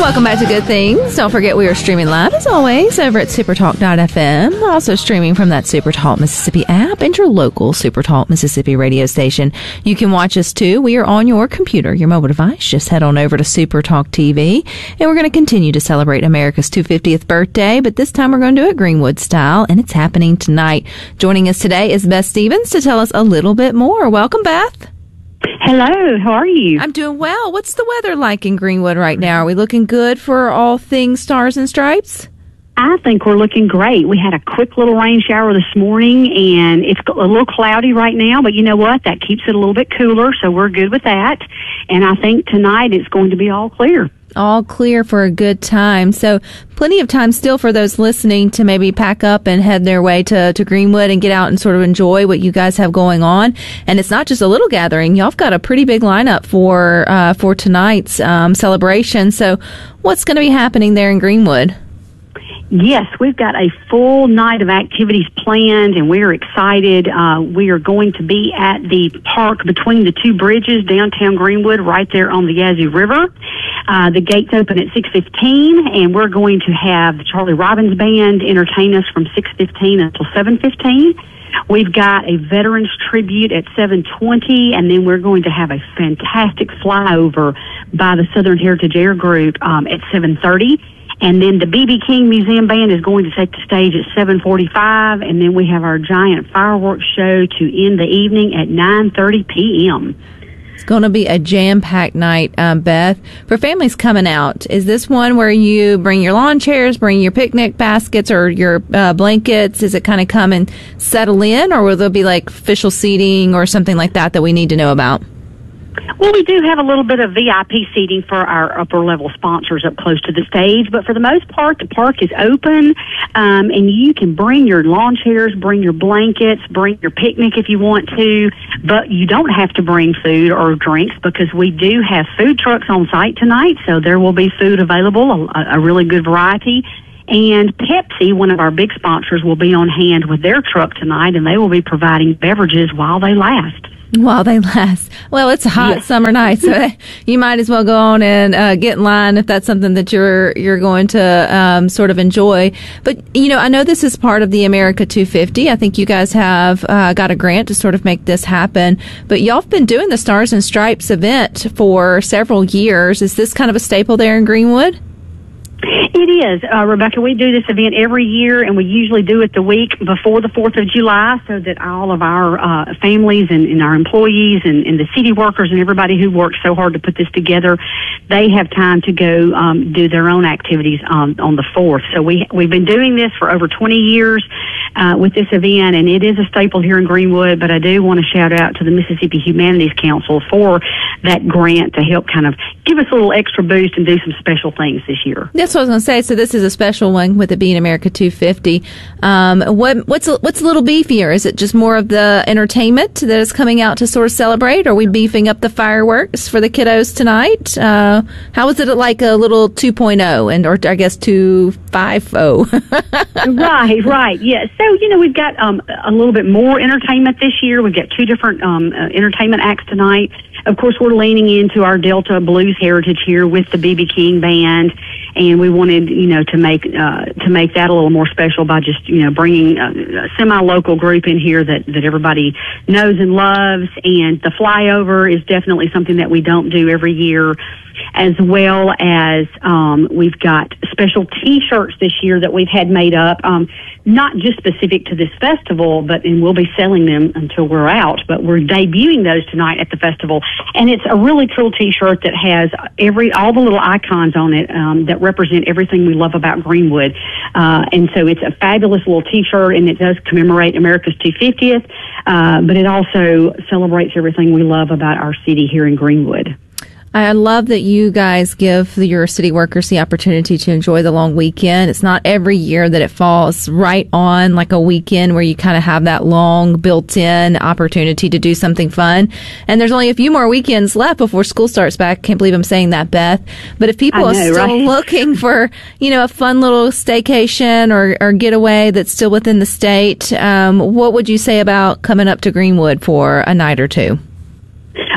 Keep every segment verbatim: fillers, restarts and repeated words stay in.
Welcome back to Good Things. Don't forget we are streaming live, as always, over at supertalk dot f m. Also streaming from that Supertalk Mississippi app and your local Supertalk Mississippi radio station. You can watch us, too. We are on your computer, your mobile device. Just head on over to Supertalk T V. And we're going to continue to celebrate America's two hundred fiftieth birthday, but this time we're going to do it Greenwood style, and it's happening tonight. Joining us today is Beth Stevens to tell us a little bit more. Welcome, Beth. Hello, how are you? I'm doing well. What's the weather like in Greenwood right now? Are we looking good for all things Stars and Stripes? I think we're looking great. We had a quick little rain shower this morning, and it's a little cloudy right now, but you know what? That keeps it a little bit cooler, so we're good with that. And I think tonight it's going to be all clear. All clear for a good time. So plenty of time still for those listening to maybe pack up and head their way to, to Greenwood and get out and sort of enjoy what you guys have going on. And it's not just a little gathering. Y'all have got a pretty big lineup for, uh, for tonight's, um, celebration. So what's going to be happening there in Greenwood? Yes, we've got a full night of activities planned, and we're excited. Uh, we are going to be at the park between the two bridges, downtown Greenwood, right there on the Yazoo River. Uh, the gates open at six fifteen, and we're going to have the Charlie Robbins Band entertain us from six fifteen until seven fifteen. We've got a Veterans Tribute at seven twenty, and then we're going to have a fantastic flyover by the Southern Heritage Air Group um, at seven thirty. And then the B B King Museum Band is going to take the stage at seven forty-five, and then we have our giant fireworks show to end the evening at nine thirty p.m. It's going to be a jam-packed night, um, Beth. For families coming out, is this one where you bring your lawn chairs, bring your picnic baskets or your uh, blankets? Is it kind of come and settle in, or will there be like official seating or something like that that we need to know about? Well, we do have a little bit of V I P seating for our upper-level sponsors up close to the stage, but for the most part, the park is open, um, and you can bring your lawn chairs, bring your blankets, bring your picnic if you want to, but you don't have to bring food or drinks because we do have food trucks on site tonight, so there will be food available, a, a really good variety. And Pepsi, one of our big sponsors, will be on hand with their truck tonight, and they will be providing beverages while they last. While they last. Well, it's a hot yes. summer night, so you might as well go on and uh, get in line if that's something that you're you're going to um, sort of enjoy. But, you know, I know this is part of the America two fifty. I think you guys have uh, got a grant to sort of make this happen. But y'all have been doing the Stars and Stripes event for several years. Is this kind of a staple there in Greenwood? It is, uh, Rebecca. We do this event every year, and we usually do it the week before the fourth of July so that all of our uh, families and, and our employees and, and the city workers and everybody who works so hard to put this together, they have time to go um, do their own activities on, on the fourth. So we, we've been doing this for over twenty years uh, with this event, and it is a staple here in Greenwood, but I do want to shout out to the Mississippi Humanities Council for that grant to help kind of give us a little extra boost and do some special things this year. That's what I was going to say. So this is a special one with it being America two fifty. Um, what, what's a, what's a little beefier? Is it just more of the entertainment that is coming out to sort of celebrate? Are we beefing up the fireworks for the kiddos tonight? Uh, how is it like a little two point oh and or I guess two point five? Right, right. Yeah. So, you know, we've got um, a little bit more entertainment this year. We've got two different um, uh, entertainment acts tonight. Of course, we're leaning into our Delta blues heritage here with the B B King Band, and we wanted, you know, to make uh, to make that a little more special by just, you know, bringing a, a semi-local group in here that, that everybody knows and loves. And the flyover is definitely something that we don't do every year, as well as um, we've got special T-shirts this year that we've had made up, um, not just specific to this festival, but and we'll be selling them until we're out. But we're debuting those tonight at the festival, and it's a really cool T-shirt that has every all the little icons on it um, that represent everything we love about Greenwood. Uh, and so it's a fabulous little T-shirt, and it does commemorate America's two hundred fiftieth, uh, but it also celebrates everything we love about our city here in Greenwood. I love that you guys give your city workers the opportunity to enjoy the long weekend. It's not every year that it falls right on like a weekend where you kind of have that long built-in opportunity to do something fun. And there's only a few more weekends left before school starts back. Can't believe I'm saying that, Beth. But if people know, are still right? looking for, you know, a fun little staycation or, or getaway that's still within the state, um, what would you say about coming up to Greenwood for a night or two?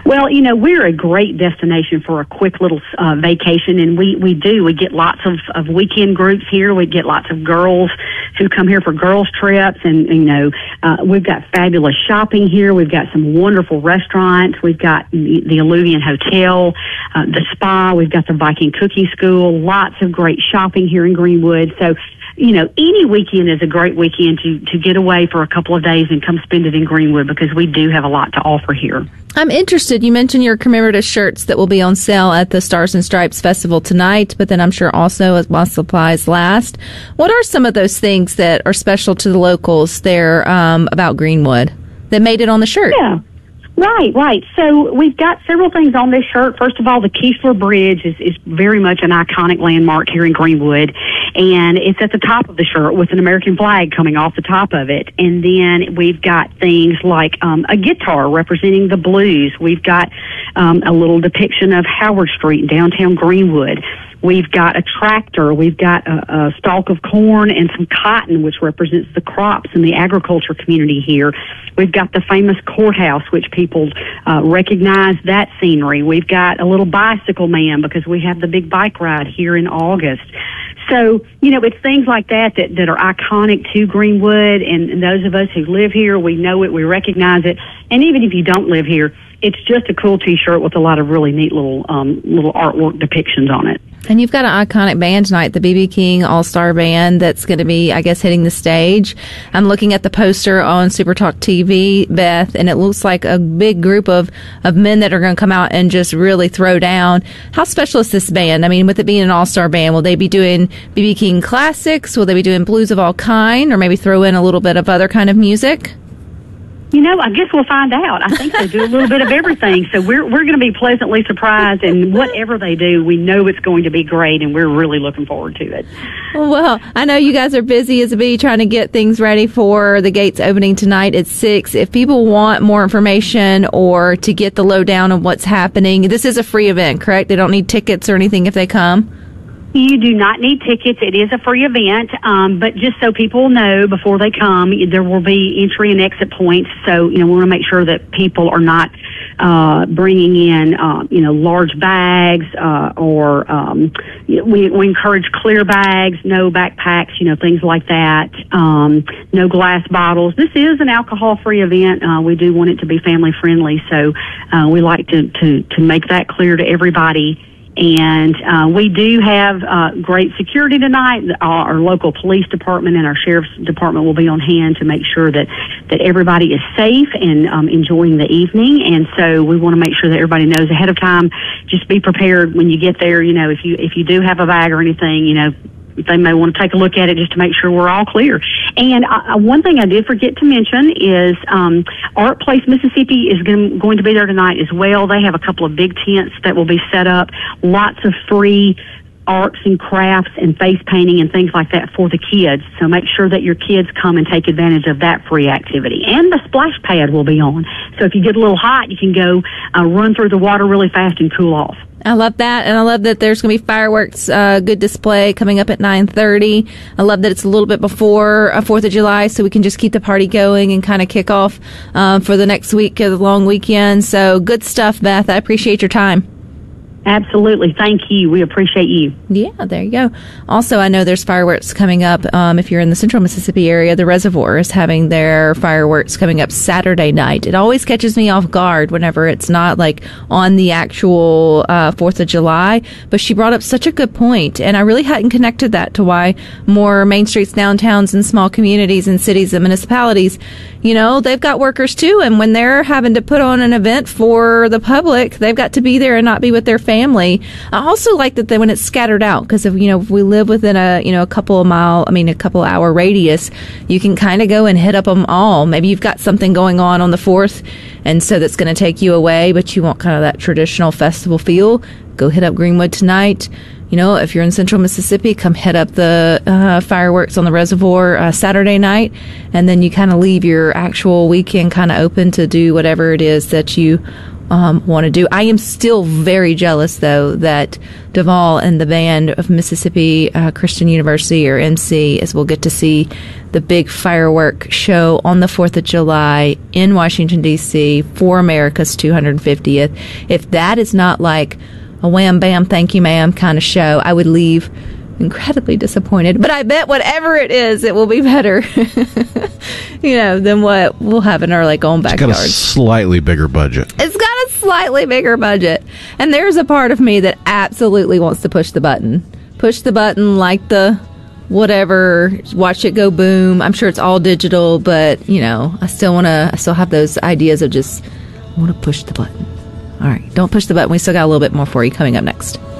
Well, you know, we're a great destination for a quick little uh, vacation, and we, we do. We get lots of, of weekend groups here. We get lots of girls who come here for girls' trips, and, you know, uh, we've got fabulous shopping here. We've got some wonderful restaurants. We've got the, the Alluvian Hotel, uh, the spa. We've got the Viking Cooking School. Lots of great shopping here in Greenwood. So, you know, any weekend is a great weekend to, to get away for a couple of days and come spend it in Greenwood, because we do have a lot to offer here. I'm interested. You mentioned your commemorative shirts that will be on sale at the Stars and Stripes Festival tonight, but then I'm sure also while supplies last. What are some of those things that are special to the locals there um, about Greenwood that made it on the shirt? Yeah. Right, right. So we've got several things on this shirt. First of all, the Keesler Bridge is, is very much an iconic landmark here in Greenwood, and it's at the top of the shirt with an American flag coming off the top of it. And then we've got things like um, a guitar representing the blues. We've got um, a little depiction of Howard Street in downtown Greenwood. We've got a tractor. We've got a, a stalk of corn and some cotton, which represents the crops in the agriculture community here. We've got the famous courthouse, which people uh, recognize that scenery. We've got a little bicycle man because we have the big bike ride here in August. So, you know, it's things like that that, that are iconic to Greenwood, and, and those of us who live here, we know it, we recognize it. And even if you don't live here, it's just a cool T-shirt with a lot of really neat little um, little artwork depictions on it. And you've got an iconic band tonight, the B B King All-Star Band, that's going to be, I guess, hitting the stage. I'm looking at the poster on Super Talk T V, Beth, and it looks like a big group of, of men that are going to come out and just really throw down. How special is this band? I mean, with it being an all-star band, will they be doing B B King classics? Will they be doing blues of all kind, or maybe throw in a little bit of other kind of music? You know, I guess we'll find out. I think they do a little bit of everything. So we're we're going to be pleasantly surprised, and whatever they do, we know it's going to be great, and we're really looking forward to it. Well, I know you guys are busy as a bee trying to get things ready for the gates opening tonight at six. If people want more information or to get the lowdown on what's happening, this is a free event, correct? They don't need tickets or anything if they come? You do not need tickets. It is a free event, um, but just so people know before they come, there will be entry and exit points. So, you know, we want to make sure that people are not uh, bringing in, uh, you know, large bags uh, or um, we, we encourage clear bags, no backpacks, you know, things like that, um, no glass bottles. This is an alcohol-free event. Uh, we do want it to be family-friendly, so uh, we like to, to, to make that clear to everybody. And uh, we do have uh, great security tonight. Our, our local police department and our sheriff's department will be on hand to make sure that, that everybody is safe and um, enjoying the evening. And so we want to make sure that everybody knows ahead of time. Just be prepared when you get there. You know, if you if you do have a bag or anything, you know, they may want to take a look at it just to make sure we're all clear. And uh, one thing I did forget to mention is um, Art Place Mississippi is going, going to be there tonight as well. They have a couple of big tents that will be set up, lots of free arts and crafts and face painting and things like that for the kids. So make sure that your kids come and take advantage of that free activity. And the splash pad will be on. So if you get a little hot, you can go uh, run through the water really fast and cool off. I love that, and I love that there's going to be fireworks, uh, good display coming up at nine thirty. I love that it's a little bit before uh, fourth of July, so we can just keep the party going and kind of kick off um, for the next week of the long weekend. So good stuff, Beth. I appreciate your time. Absolutely. Thank you. We appreciate you. Yeah, there you go. Also, I know there's fireworks coming up. Um, if you're in the central Mississippi area, the Reservoir is having their fireworks coming up Saturday night. It always catches me off guard whenever it's not like on the actual uh, fourth of July. But she brought up such a good point, and I really hadn't connected that to why more main streets, downtowns, and small communities and cities and municipalities, you know, they've got workers too. And when they're having to put on an event for the public, they've got to be there and not be with their family. Family. I also like that they, when it's scattered out, because if you know if we live within a you know a couple of mile, I mean a couple hour radius, you can kind of go and hit up them all. Maybe you've got something going on on the fourth, and so that's going to take you away, but you want kind of that traditional festival feel. Go hit up Greenwood tonight. You know, if you're in central Mississippi, come hit up the uh, fireworks on the Reservoir uh, Saturday night, and then you kind of leave your actual weekend kind of open to do whatever it is that you um, want to do. I am still very jealous, though, that Duvall and the band of Mississippi uh, Christian University, or M C, as we'll get to see the big firework show on the fourth of July in Washington, D C for America's two hundred fiftieth. If that is not like a wham, bam, thank you, ma'am kind of show, I would leave incredibly disappointed. But I bet whatever it is, it will be better, you know, than what we'll have in our like own backyard. It's got a slightly bigger budget. It's got a slightly bigger budget. And there's a part of me that absolutely wants to push the button. Push the button like the whatever, watch it go boom. I'm sure it's all digital, but, you know, I still want to, I still have those ideas of just, I want to push the button. All right, don't push the button. We still got a little bit more for you coming up next.